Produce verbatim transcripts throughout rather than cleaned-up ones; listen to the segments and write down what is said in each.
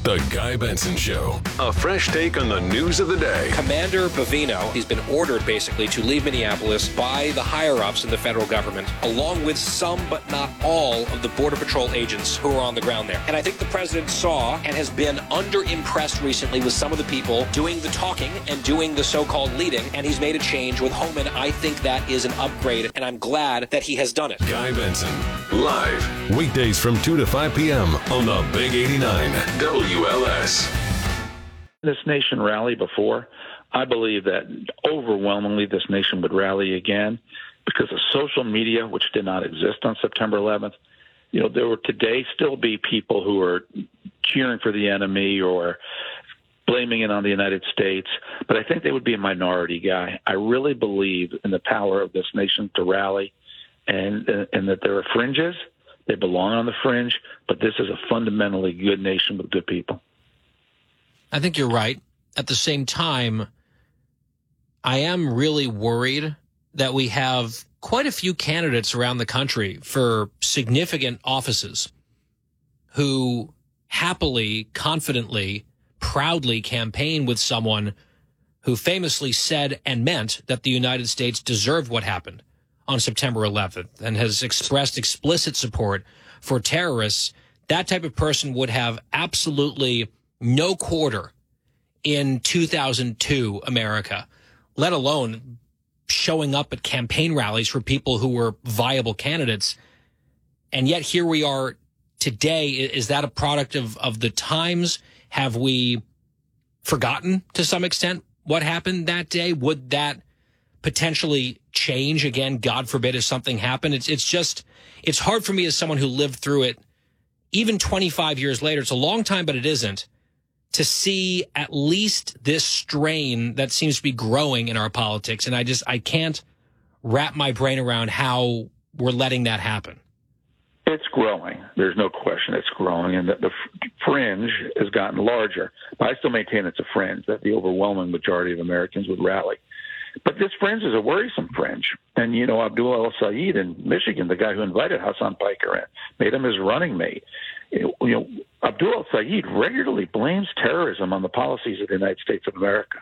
The Guy Benson Show. A fresh take on the news of the day. Commander Bovino, he's been ordered basically to leave Minneapolis by the higher-ups in the federal government, along with some but not all of the Border Patrol agents who are on the ground there. And I think the president saw and has been under-impressed recently with some of the people doing the talking and doing the so-called leading, and he's made a change with Homan. I think that is an upgrade, and I'm glad that he has done it. Guy Benson, live, weekdays from two to five p.m. on the Big eighty-nine W L S. This nation rallied before. I believe that overwhelmingly this nation would rally again because of social media, which did not exist on September eleventh. You know, there would today still be people who are cheering for the enemy or blaming it on the United States, but I think they would be a minority, Guy. I really believe in the power of this nation to rally, and and that there are fringes. They belong on the fringe, but this is a fundamentally good nation with good people. I think you're right. At the same time, I am really worried that we have quite a few candidates around the country for significant offices who happily, confidently, proudly campaign with someone who famously said and meant that the United States deserved what happened on September eleventh and has expressed explicit support for terrorists. That type of person would have absolutely no quarter in two thousand two America, let alone showing up at campaign rallies for people who were viable candidates. And yet here we are today. Is that a product of, of the times? Have we forgotten to some extent what happened that day? Would that potentially change again? God forbid if something happened. It's it's just, it's hard for me as someone who lived through it, even twenty-five years later. It's a long time, but it isn't, to see at least this strain that seems to be growing in our politics. And I just, I can't wrap my brain around how we're letting that happen. It's growing. There's no question it's growing, and the, the fringe has gotten larger. But I still maintain it's a fringe, that the overwhelming majority of Americans would rally. But this fringe is a worrisome fringe. And, you know, Abdul El-Sayed in Michigan, the guy who invited Hassan Piker in, made him his running mate. You know, Abdul El-Sayed regularly blames terrorism on the policies of the United States of America.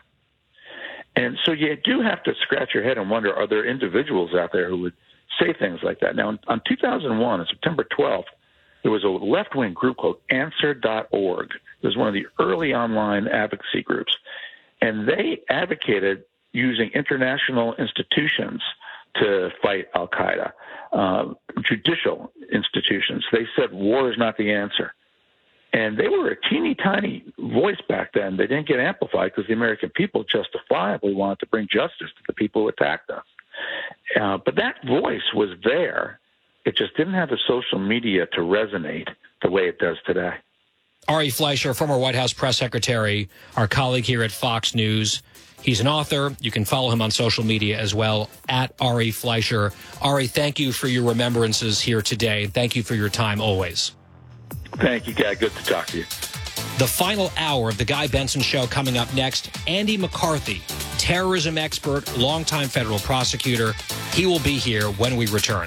And so you do have to scratch your head and wonder, are there individuals out there who would say things like that? Now, on two thousand one, on September twelfth, there was a left-wing group called answer dot org. It was one of the early online advocacy groups. And they advocated using international institutions to fight al-Qaeda, uh, judicial institutions. They said war is not the answer. And they were a teeny tiny voice back then. They didn't get amplified because the American people justifiably wanted to bring justice to the people who attacked us. Uh, but that voice was there. It just didn't have the social media to resonate the way it does today. Ari Fleischer, former White House press secretary, our colleague here at Fox News. He's an author. You can follow him on social media as well, at Ari Fleischer. Ari, thank you for your remembrances here today. Thank you for your time always. Thank you, Guy. Good to talk to you. The final hour of the Guy Benson Show coming up next. Andy McCarthy, terrorism expert, longtime federal prosecutor. He will be here when we return.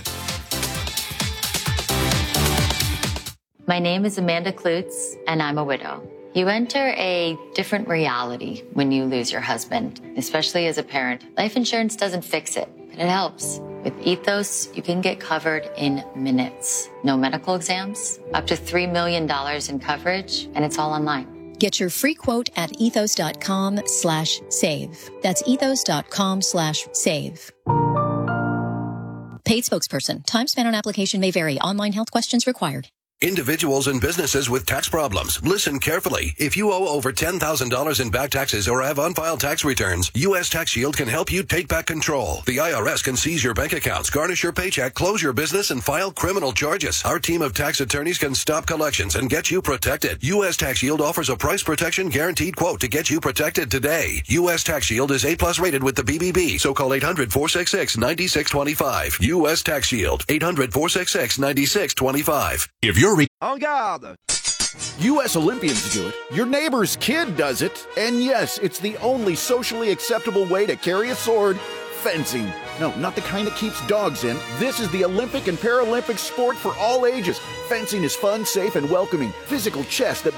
My name is Amanda Klutz, and I'm a widow. You enter a different reality when you lose your husband, especially as a parent. Life insurance doesn't fix it, but it helps. With Ethos, you can get covered in minutes. No medical exams, up to three million dollars in coverage, and it's all online. Get your free quote at ethos.com slash save. That's ethos.com slash save. Paid spokesperson. Time spent on application may vary. Online health questions required. Individuals and businesses with tax problems, listen carefully. If you owe over ten thousand dollars in back taxes or have unfiled tax returns, U S Tax Shield can help you take back control. The I R S can seize your bank accounts, garnish your paycheck, close your business, and file criminal charges. Our team of tax attorneys can stop collections and get you protected. U S Tax Shield offers a price protection guaranteed quote to get you protected today. U S Tax Shield is A plus rated with the B B B, so call eight hundred, four six six, nine six two five. U S Tax Shield, eight hundred, four six six, nine six two five. If you're re- En garde! U S Olympians do it. Your neighbor's kid does it. And yes, it's the only socially acceptable way to carry a sword. Fencing. No, not the kind that keeps dogs in. This is the Olympic and Paralympic sport for all ages. Fencing is fun, safe, and welcoming. Physical chess that